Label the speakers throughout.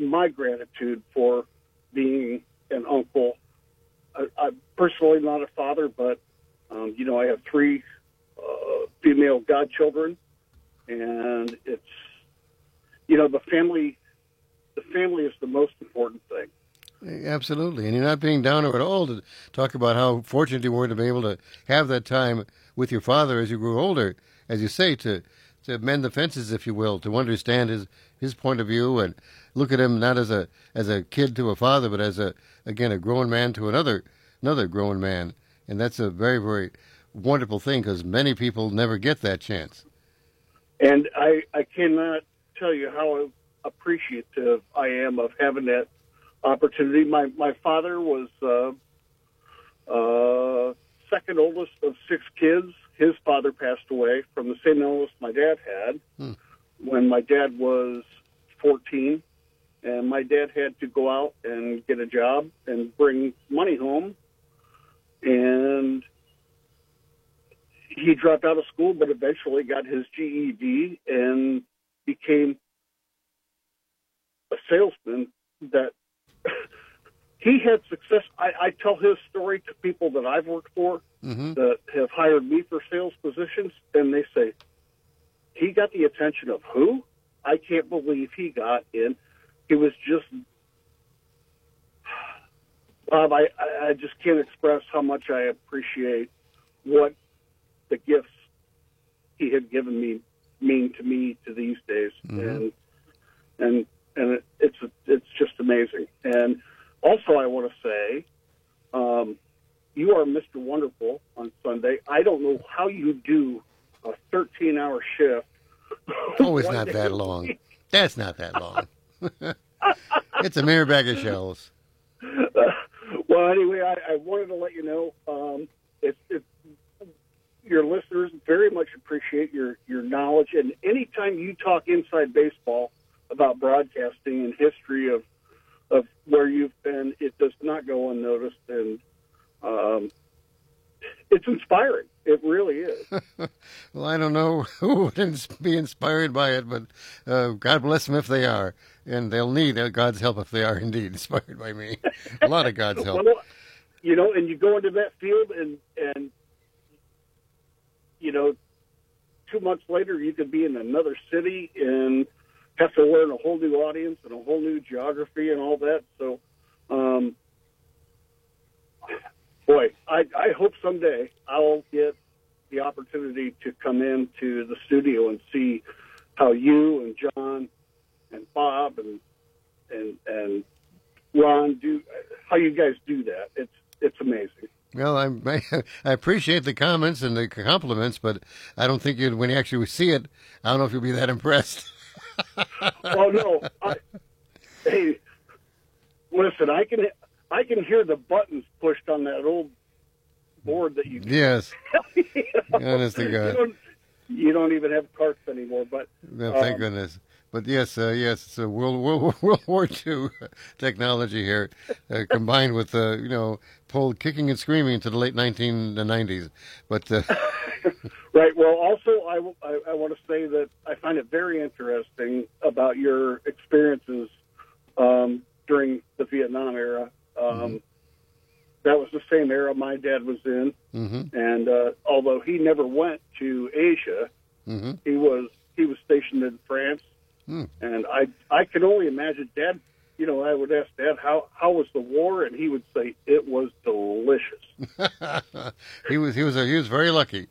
Speaker 1: my gratitude for being an uncle. I'm personally not a father, but I have three female godchildren, and it's the family. The family is the most important thing.
Speaker 2: Absolutely, and you're not being downer at all to talk about how fortunate you were to be able to have that time with your father as you grew older, as you say, to mend the fences, if you will, to understand his point of view and look at him not as a kid to a father, but as a grown man to another grown man, and that's a very, very wonderful thing because many people never get that chance.
Speaker 1: And I cannot tell you how appreciative I am of having that opportunity. My father was second oldest of six kids. His father passed away from the same illness my dad had when my dad was 14, and my dad had to go out and get a job and bring money home, and he dropped out of school, but eventually got his GED and became a salesman that he had success. I tell his story to people that I've worked for that have hired me for sales positions, and they say, he got the attention of who? I can't believe he got in. It was just, Bob, I just can't express how much I appreciate what the gifts he had given me mean to me to these days. And it's just amazing. And also I want to say, you are Mr. Wonderful on Sunday. I don't know how you do a 13-hour shift.
Speaker 2: Oh, it's not that long. That's not that long. It's a mere bag of shells.
Speaker 1: Well, anyway, I wanted to let you know, your listeners very much appreciate your knowledge. And anytime you talk inside baseball about broadcasting and history of where you've been, it does not go unnoticed. And it's inspiring. It really is.
Speaker 2: Well, I don't know who would be inspired by it, but God bless them if they are. And they'll need God's help if they are indeed inspired by me. A lot of God's help.
Speaker 1: Well, and you go into that field and 2 months later you could be in another city and have to learn a whole new audience and a whole new geography and all that. So, boy, I hope someday I'll get the opportunity to come into the studio and see how you and John and Bob and Ron do, how you guys do that. It's amazing.
Speaker 2: Well, I appreciate the comments and the compliments, but I don't think when you actually see it, I don't know if you'll be that impressed.
Speaker 1: Oh no! Hey, listen, I can hear the buttons pushed on that old board that you.
Speaker 2: Yes. Honest to God.
Speaker 1: You don't even have carts anymore, but
Speaker 2: no, thank goodness. But yes, it's a World War II technology here, combined with pulled kicking and screaming into the late 1990s. But
Speaker 1: right. Well, also I want to say that I find it very interesting about your experiences during the Vietnam era. That was the same era my dad was in, and although he never went to Asia, he was stationed in France. And I can only imagine, Dad, I would ask Dad, how was the war? And he would say, it was delicious.
Speaker 2: He was very lucky.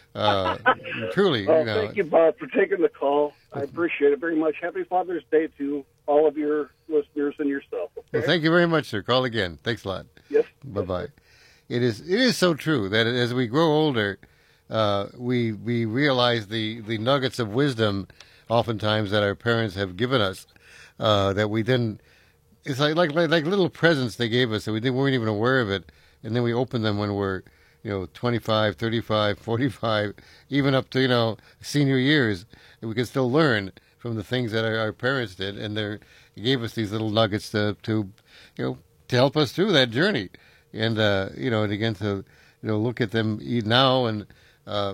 Speaker 2: Truly.
Speaker 1: Thank you, Bob, for taking the call. I appreciate it very much. Happy Father's Day to all of your listeners and yourself. Okay?
Speaker 2: Well, thank you very much, sir. Call again. Thanks a lot.
Speaker 1: Yes.
Speaker 2: Bye-bye. It is so true that as we grow older, we realize the nuggets of wisdom oftentimes that our parents have given us, that we then, it's like little presents they gave us that we weren't even aware of it, and then we open them when we're 25, 35, 45, even up to senior years, and we can still learn from the things that our parents did, and they gave us these little nuggets to help us through that journey, and and again to look at them now and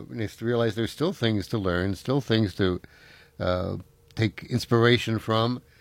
Speaker 2: realize there's still things to learn, still things to take inspiration from,